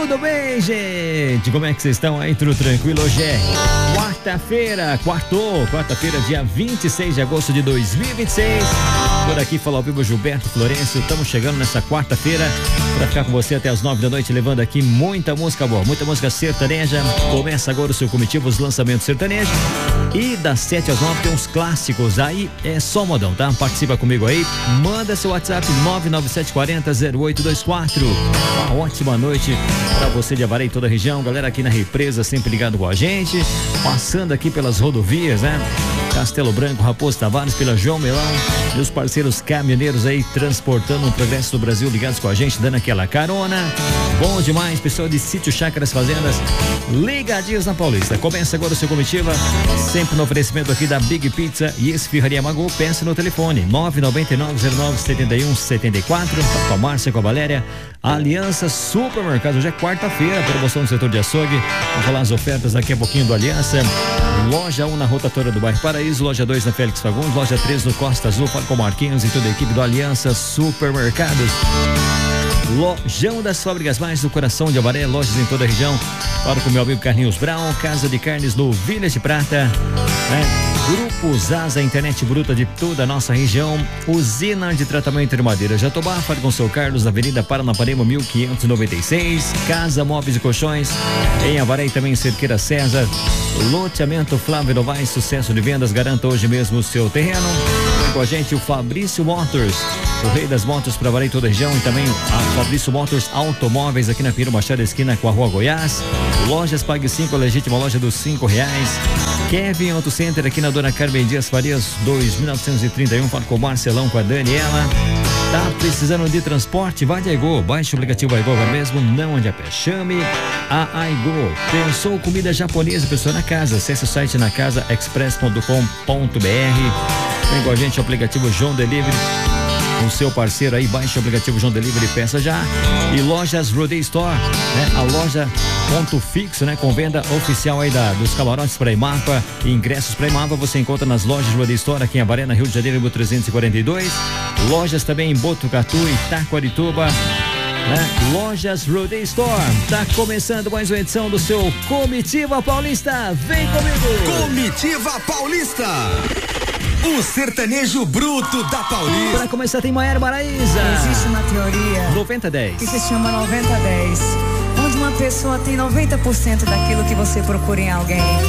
Tudo bem, gente? Como é que vocês estão aí? Tudo tranquilo? Hoje é quarta-feira, dia 26 de agosto de 2026. Por aqui fala ao vivo Gilberto Florencio. Estamos chegando nessa quarta-feira para ficar com você até as 9 da noite, levando aqui muita música boa, muita música sertaneja. Começa agora o seu Comitiva, os lançamentos sertanejos. E das 7 às 9 tem uns clássicos. Aí é só modão, tá? Participa comigo aí. Manda seu WhatsApp 997400824. Uma ótima noite para você de Avaré e toda a região. Galera aqui na Represa, sempre ligado com a gente. Passando aqui pelas rodovias, né? Castelo Branco, Raposo Tavares, pela João Melão. E os parceiros caminhoneiros aí transportando o progresso do Brasil ligados com a gente, dando aquela carona. Bom demais, pessoal de Sítio Chácaras Fazendas, ligadinhos na Paulista. Começa agora o seu Comitiva, sempre no oferecimento aqui da Big Pizza e Esfirraria Magu. Peça no telefone 999-09-7174. Com a Márcia, com a Valéria. Aliança Supermercado, hoje é quarta-feira, promoção do setor de açougue. Vamos falar as ofertas daqui a pouquinho do Aliança. Loja 1 na rotatória do bairro Paraíso, loja 2 na Félix Fagundes, loja 3 no Costa Azul. Fala com o Marquinhos e toda a equipe do Aliança Supermercados. Lojão das Fábricas Mais do coração de Avaré, lojas em toda a região. Fala com o meu amigo Carlinhos Brown, Casa de Carnes no Village Prata, né? Grupo Zaza, internet bruta de toda a nossa região. Usina de tratamento de madeira Jatobá. Fala com o seu Carlos na Avenida Paranapanema 1596. Casa Móveis e Colchões em Avaré e também em Cerqueira César. Loteamento Flávio Novaes, sucesso de vendas, garanta hoje mesmo o seu terreno. Vem com a gente o Fabrício Motors, o rei das motos para Avaré e toda a região, e também a Fabrício Motors Automóveis aqui na Piro Machado, esquina com a Rua Goiás. Lojas Pague 5, a legítima loja dos R$5. Kevin Auto Center aqui na Dona Carmen Dias Farias 2931. Fala com o Marcelão, com a Daniela. Tá precisando de transporte? Vai de Aigo. Baixe o aplicativo Aigo agora mesmo, não ande a pé. Chame a Aigo. Pensou comida japonesa, pessoa na casa? Acesse o site nacasaexpress.com.br. Vem com a gente o aplicativo João Delivery. O seu parceiro aí, baixe o aplicativo João Delivery, peça já. E lojas Rodeio Store, né? A loja ponto fixo, né? Com venda oficial aí dos camarotes para Imapa e ingressos para Imapa, você encontra nas lojas Rodeio Store aqui em Avaré, na Rio de Janeiro, 342. Lojas também em Botucatu e Taquarituba, né? Lojas Rodeio Store. Tá começando mais uma edição do seu Comitiva Paulista. Vem comigo! Comitiva Paulista. O sertanejo bruto da Paulista. Para começar tem Maiara Maraíza. Existe uma teoria 90-10 que se chama 90-10, onde uma pessoa tem 90% daquilo que você procura em alguém.